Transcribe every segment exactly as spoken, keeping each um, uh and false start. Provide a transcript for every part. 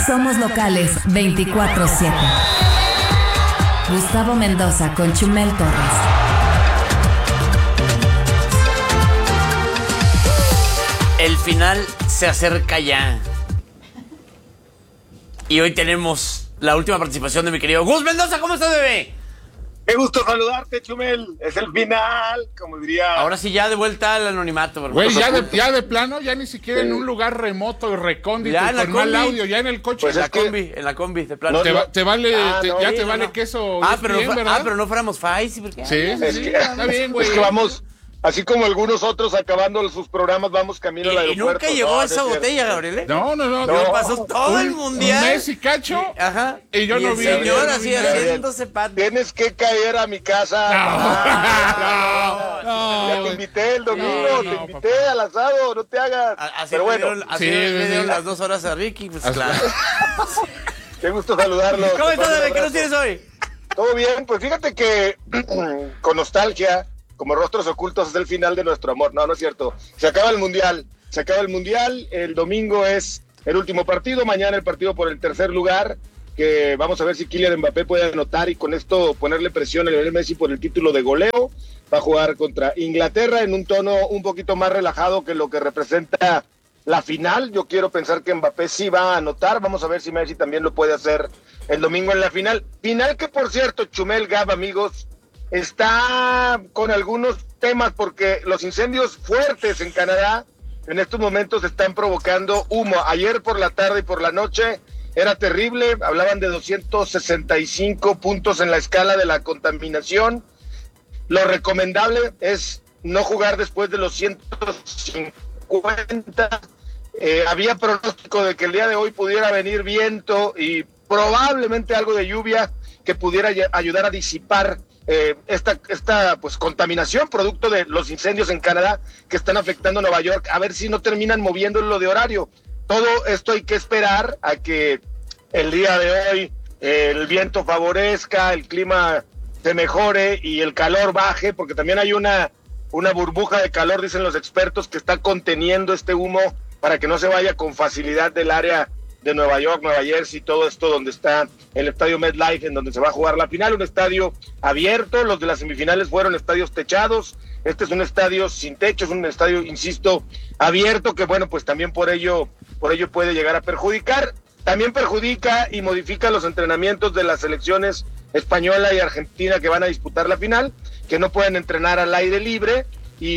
Somos locales veinticuatro siete. Gustavo Mendoza con Chumel Torres. El final se acerca ya. Y hoy tenemos la última participación de mi querido Gus Mendoza. ¿Cómo estás, bebé? Qué gusto saludarte, Chumel. Es el final, como diría. Ahora sí, ya de vuelta al anonimato. Güey, ya de, ya de plano, ya ni siquiera sí. En un lugar remoto y recóndito ya y con mal audio, ya en el coche. Pues en la combi, en la combi, de plano. No, te, no, va, te vale, ah, te, no, ya sí, te no, vale no. queso. Ah, pero, bien, no, ¿verdad? ah, pero no fuéramos Faisy, ¿por qué? Sí, sí, sí, que, está bien, güey. Es que vamos, así como algunos otros acabando sus programas, vamos camino al aeropuerto. ¿Y nunca llegó no, esa no botella, Gabriel? No, no, no. No, no. pasó todo un, el mundial. Un mes y cacho. Ajá. Y yo y no el vi. señor no así vi haciéndose pat. Tienes que caer a mi casa. No, no, no, ya te invité el domingo, no, no, te invité papá. al asado, no te hagas. Así pero bueno, dieron, así sí, le dieron sí. las dos horas a Ricky, pues Así. claro. qué gusto saludarlo. ¿Cómo estás, bebé? ¿Qué nos abrazo. tienes hoy? Todo bien, pues fíjate que con nostalgia, como rostros ocultos, es el final de nuestro amor. No, no es cierto. Se acaba el Mundial. Se acaba el Mundial. El domingo es el último partido. Mañana el partido por el tercer lugar. Que vamos a ver si Kylian Mbappé puede anotar y con esto ponerle presión a Lionel Messi por el título de goleo. Va a jugar contra Inglaterra en un tono un poquito más relajado que lo que representa la final. Yo quiero pensar que Mbappé sí va a anotar. Vamos a ver si Messi también lo puede hacer el domingo en la final. Final que, por cierto, Chumel Gab, amigos, está con algunos temas porque los incendios fuertes en Canadá en estos momentos están provocando humo. Ayer por la tarde y por la noche era terrible, hablaban de doscientos sesenta y cinco puntos en la escala de la contaminación. Lo recomendable es no jugar después de los ciento cincuenta. Eh, había pronóstico de que el día de hoy pudiera venir viento y probablemente algo de lluvia que pudiera ayudar a disipar Eh, esta esta pues contaminación producto de los incendios en Canadá que están afectando a Nueva York, a ver si no terminan moviéndolo de horario. Todo esto hay que esperar a que el día de hoy eh, el viento favorezca, el clima se mejore y el calor baje, porque también hay una, una burbuja de calor, dicen los expertos, que está conteniendo este humo para que no se vaya con facilidad del área de Nueva York, Nueva Jersey, todo esto donde está el estadio MetLife, en donde se va a jugar la final, un estadio abierto. Los de las semifinales fueron estadios techados, este es un estadio sin techo, es un estadio, insisto, abierto, que bueno, pues también por ello, por ello puede llegar a perjudicar. También perjudica y modifica los entrenamientos de las selecciones española y argentina que van a disputar la final, que no pueden entrenar al aire libre.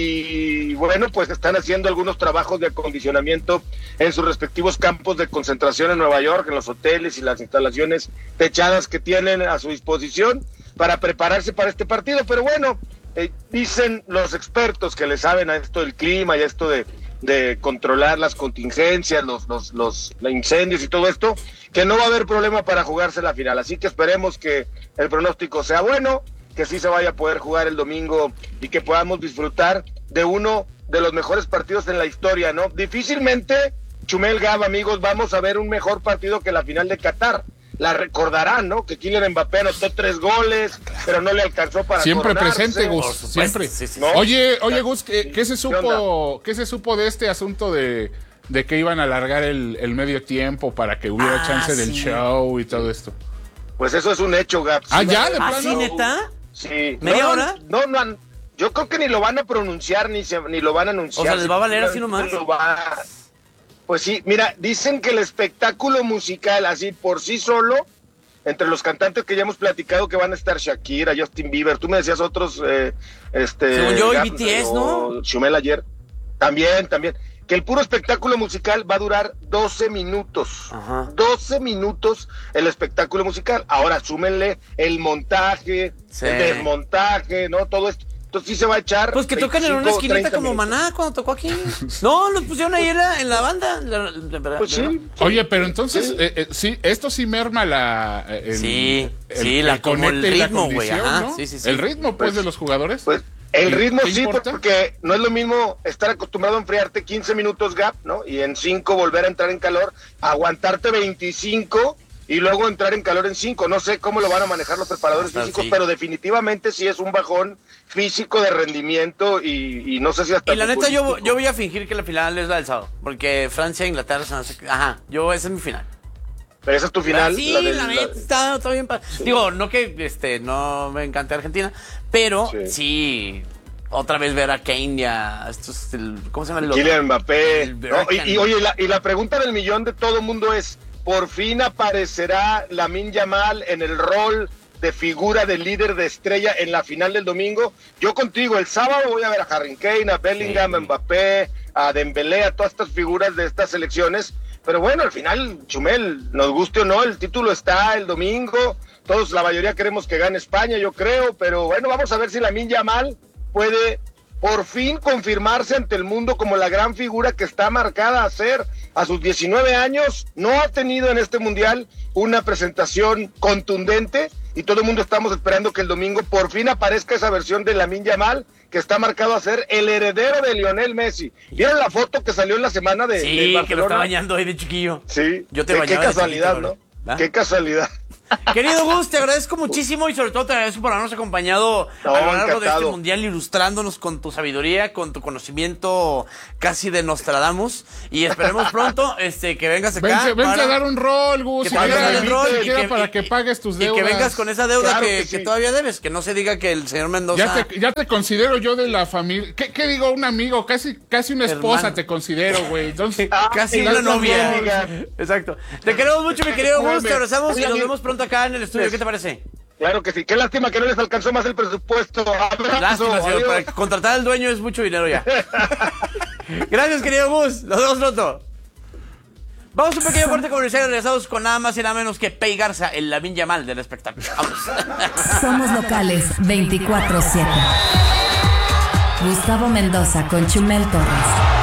Y bueno, pues están haciendo algunos trabajos de acondicionamiento en sus respectivos campos de concentración en Nueva York, en los hoteles y las instalaciones techadas que tienen a su disposición para prepararse para este partido. Pero bueno, eh, dicen los expertos que le saben a esto del clima y a esto de, de controlar las contingencias, los, los, los, los incendios y todo esto, que no va a haber problema para jugarse la final. Así que esperemos que el pronóstico sea bueno, que sí se vaya a poder jugar el domingo y que podamos disfrutar de uno de los mejores partidos en la historia, ¿no? Difícilmente, Chumel Gab, amigos, vamos a ver un mejor partido que la final de Qatar. La recordarán, ¿no? Que Kylian Mbappé anotó tres goles, pero no le alcanzó para siempre coronarse. presente, Gus, siempre. Sí, sí, ¿No? sí. Oye, oye, Gus, ¿qué, qué se ¿Qué supo, qué se supo de este asunto de, de que iban a alargar el, el medio tiempo para que hubiera Ah, chance del sí. show y todo esto? Pues eso es un hecho, Gab. Ah, Sí, ya, va- de ¿Ah, plano. sí, neta? Sí. ¿Media no, hora? No, no, han- yo creo que ni lo van a pronunciar, ni, se, ni lo van a anunciar. O sea, ¿les va a valer así nomás? Lo va- Pues sí, mira, dicen que el espectáculo musical, así por sí solo, entre los cantantes que ya hemos platicado que van a estar Shakira, Justin Bieber, tú me decías otros, eh, este... Según yo, y Gab, B T S, o ¿no? Chumel ayer, también, también, que el puro espectáculo musical va a durar doce minutos, Ajá. doce minutos el espectáculo musical. Ahora súmenle el montaje, Sí. el desmontaje, ¿no? Todo esto. Entonces sí se va a echar. Pues que tocan en una veinticinco, esquinita treinta como minutos. Maná cuando tocó aquí. No, nos pusieron ahí en la, en la banda. La- la- Pues sí. Oye, pero entonces, Sí. eh, eh, sí, esto sí merma la... eh, el- Sí, el- sí, la- el como el conecte y la ritmo, güey, condición, ajá, ¿no? sí, sí, sí. El ritmo, pues, Pues- de los jugadores. Pues el ¿Qué- ritmo qué sí, importa? porque no es lo mismo estar acostumbrado a enfriarte quince minutos gap, ¿no? Y en cinco volver a entrar en calor, aguantarte veinticinco y luego entrar en calor en cinco. No sé cómo lo van a manejar los preparadores Ah, físicos, sí. pero definitivamente sí es un bajón físico de rendimiento y, y no sé si hasta... Y la neta, yo, futbolístico. yo voy a fingir que la final es la del sábado. Porque Francia e Inglaterra se van a hacer- Ajá, yo, esa es mi final. Pero esa es tu final. Sí, la la, del- neta la- está, está bien. pa- Digo, no que este no me encante Argentina, pero sí, Sí. otra vez ver a Kane y a estos, el- ¿cómo se llama el otro? Kylian Mbappé. El ¿no? Y, Bergkamp. y, oye, la, y la pregunta del millón de todo el mundo es, ¿por fin aparecerá Lamine Yamal en el rol de figura de líder de estrella en la final del domingo? Yo contigo, el sábado voy a ver a Harry Kane, a Bellingham, a Mbappé, a Dembélé, a todas estas figuras de estas selecciones. Pero bueno, al final, Chumel, nos guste o no, el título está el domingo. Todos, la mayoría queremos que gane España, yo creo. Pero bueno, vamos a ver si Lamine Yamal puede por fin confirmarse ante el mundo como la gran figura que está marcada a ser. A sus diecinueve años no ha tenido en este mundial una presentación contundente y todo el mundo estamos esperando que el domingo por fin aparezca esa versión de Lamine Yamal que está marcado a ser el heredero de Lionel Messi. ¿Vieron la foto que salió en la semana de, Sí, de que Barcelona? lo está bañando ahí de chiquillo. Sí, Yo te qué, bañaba qué de casualidad, chiquito, ¿no? ¿verdad? Qué casualidad. Querido Gus, te agradezco muchísimo y sobre todo te agradezco por habernos acompañado No, a lo largo de este encantado. mundial, ilustrándonos con tu sabiduría, con tu conocimiento casi de Nostradamus. Y esperemos pronto este, que vengas acá. Vente, vente para- a dar un rol, Gus. que Si te vengas a dar quieres, el rol y siquiera que- para y- que pagues tus Y deudas. que vengas con esa deuda Claro que, que sí. que todavía debes, que no se diga que el señor Mendoza... Ya te, ya te considero yo de la familia. ¿Qué, qué digo? Un amigo, casi, casi una esposa Hermano. te considero, güey. Entonces, Ah, Casi y una las dos novia. amigas. Exacto. Te queremos mucho, mi querido Gus. Te abrazamos y Oye, nos mi- vemos pronto acá en el estudio. ¿Qué te parece? Claro que sí. Qué lástima que no les alcanzó más el presupuesto. Abrazo. Lástima, señor. adiós. Para contratar al dueño es mucho dinero ya. Gracias, querido Gus. Nos vemos pronto. Vamos a un pequeño corte comercial y regresamos con nada más y nada menos que Pei Garza, el Lamine Yamal del espectáculo. Vamos. Somos locales veinticuatro siete. Gustavo Mendoza con Chumel Torres.